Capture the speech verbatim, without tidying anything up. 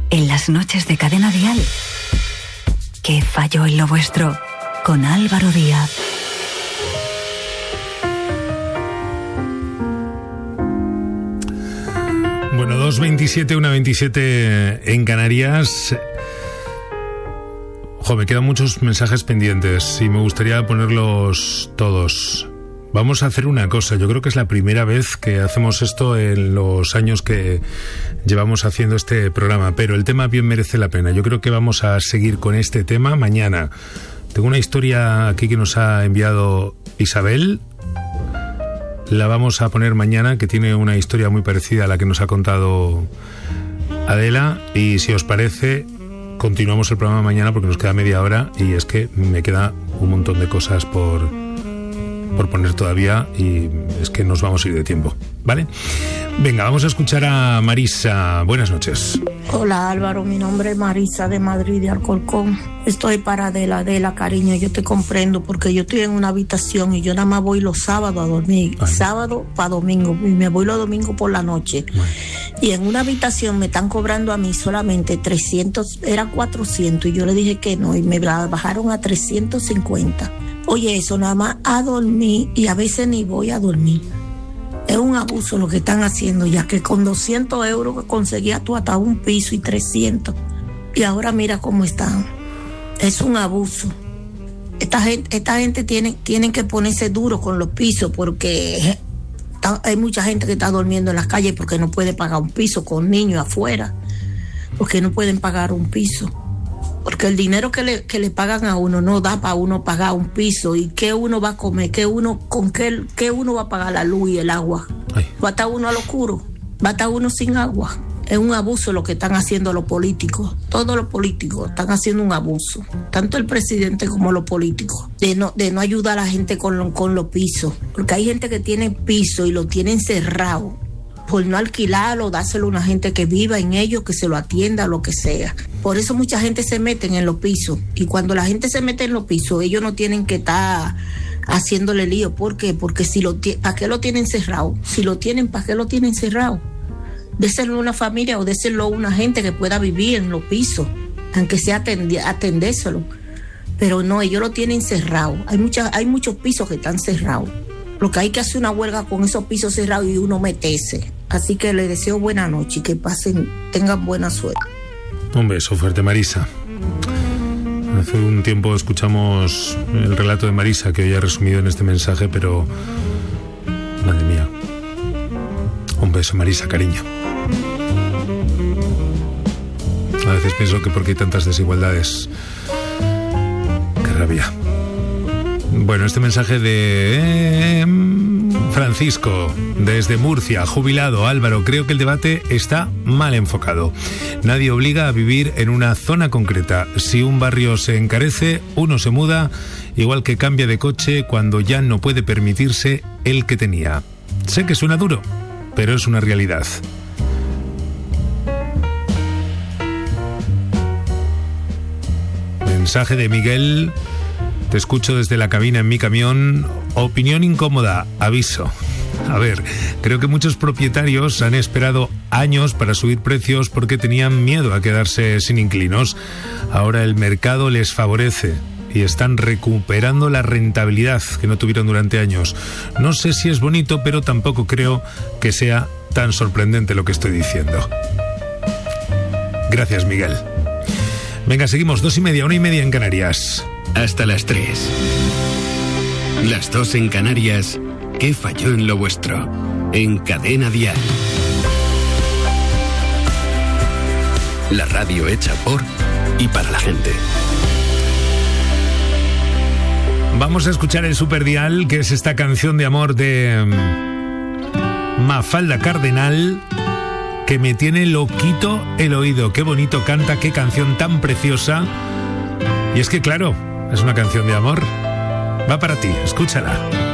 en las noches de Cadena Dial. ¿Qué falló en lo vuestro? Con Álvaro Díaz. Bueno, dos veintisiete, una veintisiete en Canarias. Jo, me quedan muchos mensajes pendientes y me gustaría ponerlos todos. Vamos a hacer una cosa, yo creo que es la primera vez que hacemos esto en los años que llevamos haciendo este programa, pero el tema bien merece la pena. Yo creo que vamos a seguir con este tema mañana. Tengo una historia aquí que nos ha enviado Isabel. La vamos a poner mañana, que tiene una historia muy parecida a la que nos ha contado Adela, y si os parece, continuamos el programa mañana porque nos queda media hora y es que me queda un montón de cosas por... por poner todavía y es que nos vamos a ir de tiempo, ¿vale? Venga, vamos a escuchar a Marisa. Buenas noches. Hola Álvaro, mi nombre es Marisa de Madrid, de Alcorcón. Estoy para Adela, Adela, cariño, yo te comprendo porque yo estoy en una habitación y yo nada más voy los sábados a dormir, Ay. sábado para domingo, y me voy los domingos por la noche. Ay. Y en una habitación me están cobrando a mí solamente trescientos, era cuatrocientos, y yo le dije que no, y me la bajaron a trescientos cincuenta. Oye, eso nada más a dormir, y a veces ni voy a dormir. Es un abuso lo que están haciendo, ya que con doscientos euros conseguías tú hasta un piso y trescientos. Y ahora mira cómo están. Es un abuso. Esta gente, esta gente tiene, tienen que ponerse duro con los pisos porque está, hay mucha gente que está durmiendo en las calles porque no puede pagar un piso, con niños afuera, porque no pueden pagar un piso. Porque el dinero que le, que le pagan a uno no da para uno pagar un piso. ¿Y qué uno va a comer? ¿Qué uno, ¿Con qué, qué uno va a pagar la luz y el agua? Ay. Va a estar uno al oscuro, va a estar uno sin agua. Es un abuso lo que están haciendo los políticos. Todos los políticos están haciendo un abuso. Tanto el presidente como los políticos. De no, de no ayudar a la gente con, con los pisos. Porque hay gente que tiene piso y lo tiene encerrado. Por no alquilarlo, dárselo a una gente que viva en ellos, que se lo atienda, lo que sea. Por eso mucha gente se mete en los pisos. Y cuando la gente se mete en los pisos, ellos no tienen que estar haciéndole lío. ¿Por qué? Porque si lo ¿para qué lo tienen cerrado? Si lo tienen, ¿para qué lo tienen cerrado? Déselo a una familia o déselo a una gente que pueda vivir en los pisos, aunque sea atend- atendérselo. Pero no, ellos lo tienen cerrado. Hay, muchas, hay muchos pisos que están cerrados. Lo que hay que hacer una huelga con esos pisos cerrados y uno meterse. Así que les deseo buena noche y que pasen, tengan buena suerte. Un beso fuerte, Marisa. Hace un tiempo escuchamos el relato de Marisa que hoy ha resumido en este mensaje, pero madre mía. Un beso, Marisa, cariño. A veces pienso que porque hay tantas desigualdades. Qué rabia. Bueno, este mensaje de eh, Francisco, desde Murcia, jubilado. Álvaro, creo que el debate está mal enfocado. Nadie obliga a vivir en una zona concreta. Si un barrio se encarece, uno se muda, igual que cambia de coche cuando ya no puede permitirse el que tenía. Sé que suena duro, pero es una realidad. Mensaje de Miguel. Te escucho desde la cabina en mi camión. Opinión incómoda, aviso. A ver, creo que muchos propietarios han esperado años para subir precios porque tenían miedo a quedarse sin inquilinos. Ahora el mercado les favorece y están recuperando la rentabilidad que no tuvieron durante años. No sé si es bonito, pero tampoco creo que sea tan sorprendente lo que estoy diciendo. Gracias, Miguel. Venga, seguimos. Dos y media, una y media en Canarias. Hasta las tres. Las dos en Canarias. ¿Qué falló en lo vuestro? En Cadena Dial. La radio hecha por y para la gente. Vamos a escuchar el Superdial, que es esta canción de amor de Mafalda Cardenal, que me tiene loquito el oído. Qué bonito canta, qué canción tan preciosa. Y es que claro, es una canción de amor. Va para ti, escúchala.